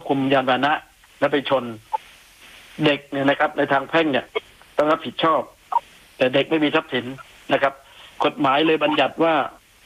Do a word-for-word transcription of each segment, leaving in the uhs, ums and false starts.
คุมยานพาหนะแล้วไปชนเด็กเนี่ยนะครับในทางแพ่งเนี่ยต้องรับผิดชอบแต่เด็กไม่มีทรัพย์สินนะครับกฎหมายเลยบัญญัติว่า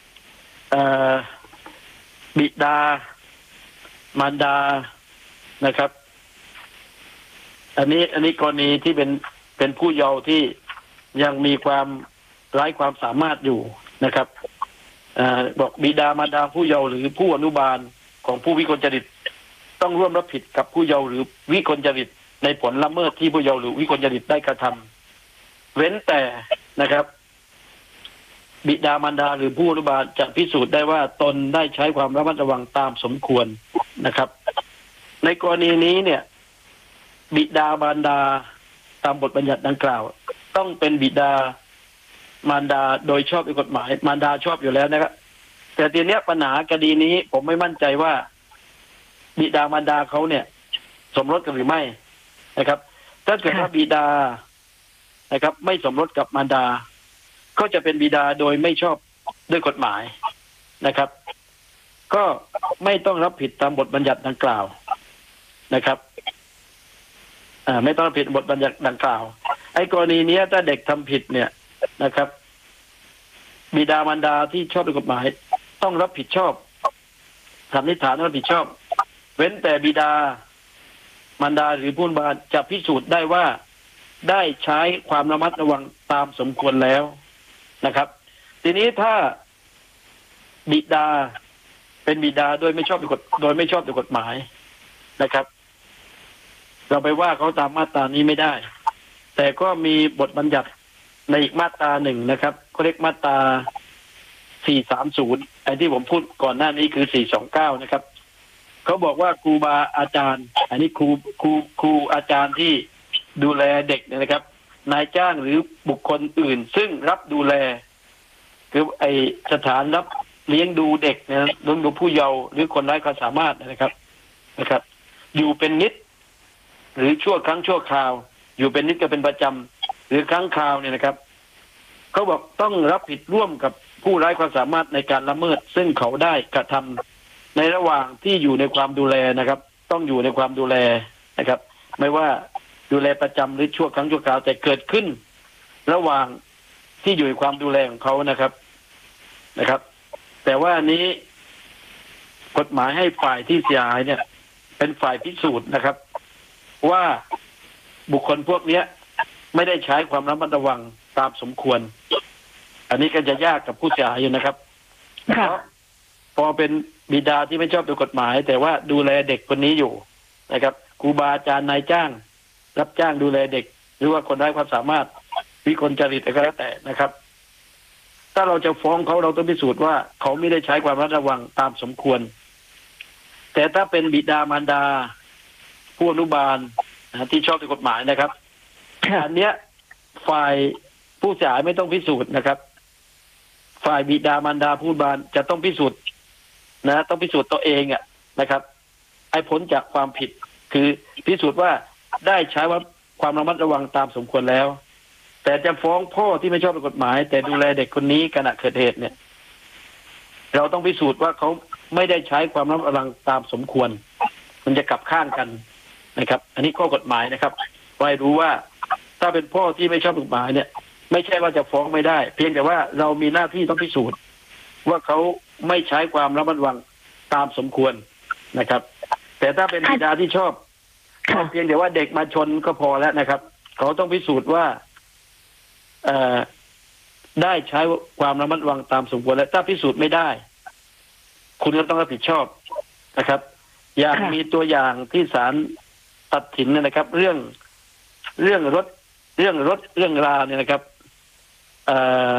บิดามารดานะครับอันนี้อันนี้กรณีที่เป็นเป็นผู้เยาว์ที่ยังมีความไร้ความสามารถอยู่นะครับอบอกบิดามารดาผู้เยาว์หรือผู้อนุบาลของผู้วิกลจริตต้องร่วมรับผิดกับผู้เยาว์หรือวิกลจริตในผลละเมิดที่ผู้เยาว์หรือวิกลจริตได้กระทำเว้นแต่นะครับบิดามารดาหรือผู้อนุบาลจะพิสูจน์ได้ว่าตนได้ใช้ความระมัดระวังตามสมควรนะครับในกรณีนี้เนี่ยบิดามารดาตามบทบัญญัติดังกล่าวต้องเป็นบิดามารดาโดยชอบด้วยกฎหมายมารดาชอบอยู่แล้วนะครับแต่ทีเนี้ยปัญหาคดีนี้ผมไม่มั่นใจว่าบิดามารดาเขาเนี่ยสมรสกันหรือไม่นะครับถ้าเกิดว่าบิดานะครับไม่สมรสกับมารดาก็จะเป็นบิดาโดยไม่ชอบด้วยกฎหมายนะครับก็ไม่ต้องรับผิดตามบทบัญญัติดังกล่าวนะครับอ่าไม่ต้องรับผิดบทบัญญัติดังกล่าวไอ้กรณีนี้ถ้าเด็กทำผิดเนี่ยนะครับบิดามารดาที่ชอบด้วยกฎหมายต้องรับผิดชอบสันนิษฐานรับผิดชอบเว้นแต่บิดามารดาหรือผู้อนุบาลจะพิสูจน์ได้ว่าได้ใช้ความระมัดระวังตามสมควรแล้วนะครับทีนี้ถ้าบิดาเป็นบิดาโดยไม่ชอบด้วยกฎโดยไม่ชอบด้วยกฎหมายนะครับเราไปว่าเขาตามมาตรานี้ไม่ได้แต่ก็มีบทบัญญัติในอีกมาตราหนึ่งนะครับเขาเรียกมาตราสี่สามศูนย์ไอ้ที่ผมพูดก่อนหน้านี้คือสี่สองเก้านะครับเขาบอกว่าครูบาอาจารย์อันนี้ครูครูครูอาจารย์ที่ดูแลเด็กเนี่ยนะครับนายจ้างหรือบุคคลอื่นซึ่งรับดูแลคือไอสถานรับเลี้ยงดูเด็กนะเลี้ยงดูผู้เยาว์หรือคนไร้ความสามารถนะครับนะครับอยู่เป็นนิดหรือชั่วครั้งชั่วคราวอยู่เป็นนิดก็เป็นประจำหรือครั้งคราวเนี่ยนะครับเขาบอกต้องรับผิดร่วมกับผู้ไร้ความสามารถในการละเมิดซึ่งเขาได้กระทำในระหว่างที่อยู่ในความดูแลนะครับต้องอยู่ในความดูแลนะครับไม่ว่าดูแลประจำหรือชั่วครั้งชั่วคราวแต่เกิดขึ้นระหว่างที่อยู่ในความดูแลของเขานะครับนะครับแต่ว่านี้กฎหมายให้ฝ่ายที่เสียหายเนี่ยเป็นฝ่ายพิสูจน์นะครับว่าบุคคลพวกนี้ไม่ได้ใช้ความระมัดระวังตามสมควรอันนี้ก็จะยากกับผู้เสียหายอยู่นะครับเพราะพอเป็นบิดาที่ไม่ชอบด้วยกฎหมายแต่ว่าดูแลเด็กคนนี้อยู่นะครับครูบาอาจารย์นายจ้างรับจ้างดูแลเด็กหรือว่าคนไร้ความสามารถวิกลจริตอะไรก็แล้วแต่นะครับถ้าเราจะฟ้องเขาเราต้องพิสูจน์ว่าเขาไม่ได้ใช้ความระมัดระวังตามสมควรแต่ถ้าเป็นบิดามารดาผู้อนุบาลที่ชอบด้วยกฎหมายนะครับอันเนี้ยฝ่ายผู้เสียหายไม่ต้องพิสูจน์นะครับฝ่ายบิดามารดาผู้อนุบาลจะต้องพิสูจน์นะต้องพิสูจน์ตัวเองอ่ะนะครับให้พ้นจากความผิดคือพิสูจน์ว่าได้ใช้ว่าความระมัดระวังตามสมควรแล้วแต่จะฟ้องพ่อที่ไม่ชอบด้วยกฎหมายแต่ดูแลเด็กคนนี้ขณะเกิดเหตุเนี่ยเราต้องพิสูจน์ว่าเขาไม่ได้ใช้ความระมัดระวังตามสมควรมันจะกลับข้างกันนะครับอันนี้ข้อกฎหมายนะครับไว้รู้ว่าถ้าเป็นพ่อที่ไม่ชอบกฎหมายเนี่ยไม่ใช่ว่าจะฟ้องไม่ได้เพียงแต่ว่าเรามีหน้าที่ต้องพิสูจน์ว่าเขาไม่ใช้ความระมัดระวังตามสมควรนะครับแต่ถ้าเป็นบิดาที่ชอบเพียงแต่ว่าเด็กมาชนก็พอแล้วนะครับเขาต้องพิสูจน์ว่าเอ่อได้ใช้ความระมัดระวังตามสมควรและถ้าพิสูจน์ไม่ได้คุณก็ต้องรับผิดชอบนะครับอย่างมีตัวอย่างที่ศาลตัดสินนะครับเรื่องเรื่องรถเรื่องรถเรื่องราเนี่ยนะครับเอ่อ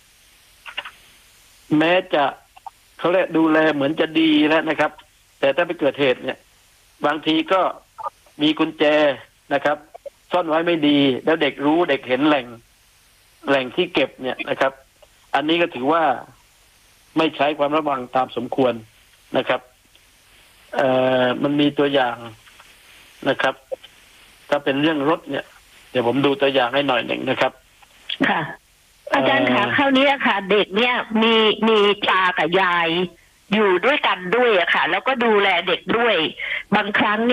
แม้จะเขาเรียกดูแลเหมือนจะดีแล้วนะครับแต่ถ้าไปเกิดเหตุเนี่ยบางทีก็มีกุญแจนะครับซ่อนไว้ไม่ดีแล้วเด็กรู้เด็กเห็นแหล่งแหล่งที่เก็บเนี่ยนะครับอันนี้ก็ถือว่าไม่ใช้ความระวังตามสมควรนะครับเอ่อมันมีตัวอย่างนะครับถ้าเป็นเรื่องรถเนี่ยเดี๋ยวผมดูตัวอย่างให้หน่อยหนึ่งนะครับค่ะอาจารย์คะคราวนี้ค่ะเด็กเนี่ยมีมีตากับยายอยู่ด้วยกันด้วยอะค่ะแล้วก็ดูแลเด็กด้วยบางครั้ง